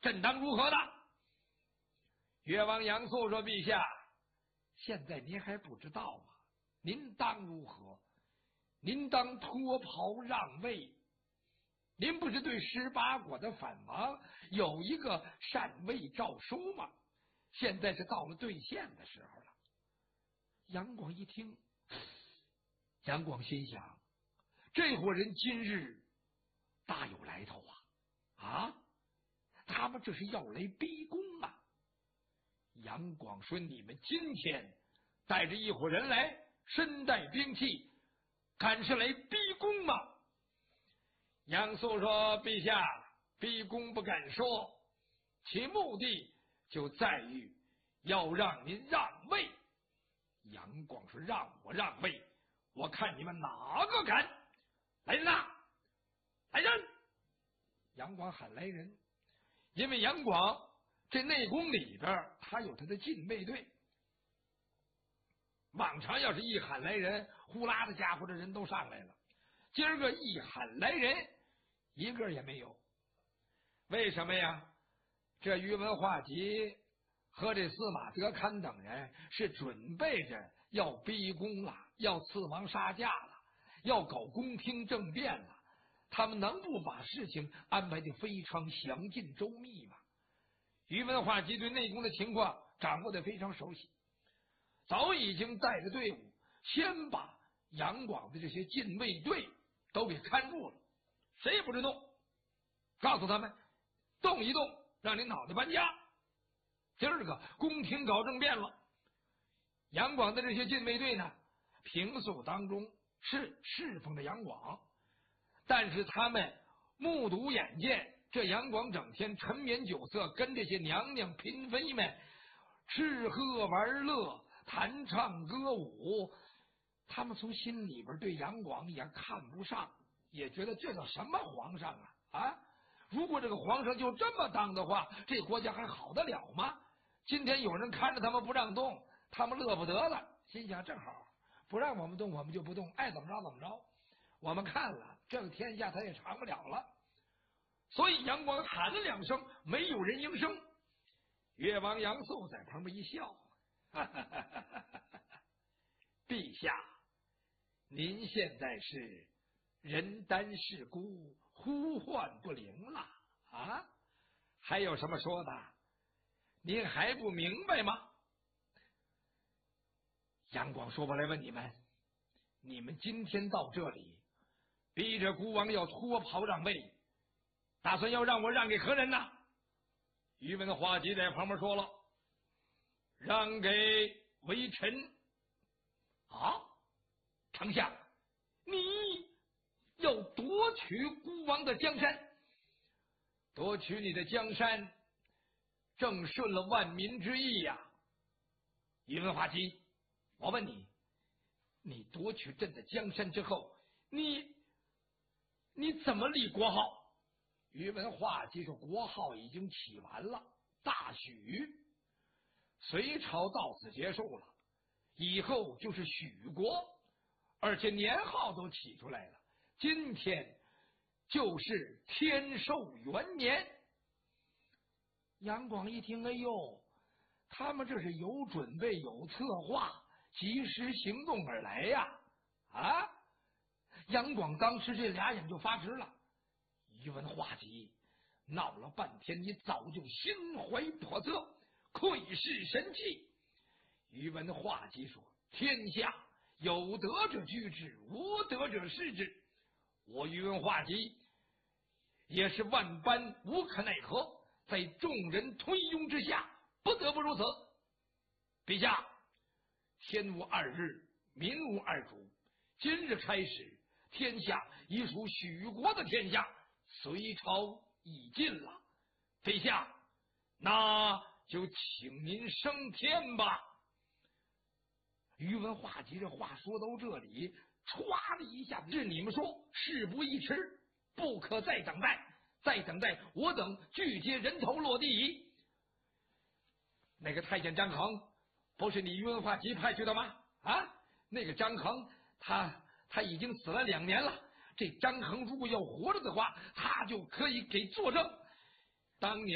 朕当如何的？越王杨素说：“陛下，现在您还不知道吗？您当如何？您当脱袍让位。您不是对18国的反王有一个禅位诏书吗？现在是到了兑现的时候了。”杨广一听，杨广心想：这伙人今日大有来头啊！他们这是要来逼宫啊！杨广说：“你们今天带着一伙人来，身带兵器，敢是来逼宫吗？”杨素说：“陛下，逼宫不敢说，其目的就在于要让您让位。”杨广说：“让我让位，我看你们哪个敢！来人呐，来人！”杨广喊来人，因为杨广这内宫里边他有他的禁卫队，往常要是一喊来人，呼啦的家伙的人都上来了，今儿个一喊来人，一个也没有。为什么呀？这宇文化及和这司马德堪等人是准备着要逼宫了，要刺王杀驾了，要搞宫廷政变了。他们能不把事情安排的非常详尽周密吗？宇文化及对内宫的情况掌握的非常熟悉，早已经带着队伍先把杨广的这些禁卫队都给看住了，谁也不准动，告诉他们动一动让你脑袋搬家。今儿个宫廷搞政变了，杨广的这些禁卫队呢，平素当中是侍奉着杨广，但是他们目睹眼见这杨广整天沉湎酒色，跟这些娘娘嫔妃们吃喝玩乐，弹唱歌舞，他们从心里边对杨广也看不上，也觉得这叫什么皇上啊！如果这个皇上就这么当的话，这国家还好得了吗？今天有人看着他们不让动，他们乐不得了，心想正好不让我们动，我们就不动，爱怎么着怎么着。我们看了这个天下他也长不了了。所以杨广喊了2声，没有人应声。越王杨素在旁边一笑，哈哈哈哈哈，陛下，您现在是人单势孤，呼唤不灵了啊！还有什么说的？您还不明白吗？杨广说：“我来问你们，你们今天到这里，逼着孤王要脱袍让位，打算要让我让给何人呢？”宇文化及在旁边说了：“让给微臣。”啊，丞相，你要夺取孤王的江山？夺取你的江山，正顺了万民之意呀！宇文化及，我问你，你夺取朕的江山之后，你怎么立国号？宇文化及说：“国号已经起完了，大许，隋朝到此结束了，以后就是许国，而且年号都起出来了，今天就是天寿元年。”杨广一听，哎呦，他们这是有准备有策划，及时行动而来呀！啊！杨广当时这俩眼就发直了。宇文化及，闹了半天，你早就心怀叵测，窥视神器。宇文化及说：“天下有德者居之，无德者视之。我宇文化及也是万般无可奈何，在众人推拥之下，不得不如此。陛下，天无二日，民无二主，今日开始，天下已属许国的天下，隋朝已尽了。陛下，那就请您升天吧。”宇文化及这话说到这里，歘的一下子，是你们说事不宜迟，不可再等待，再等待我等俱皆人头落地矣。那个太监张衡不是你宇文化及派去的吗？啊，那个张衡他已经死了2年了，这张衡如果要活着的话，他就可以给作证。当年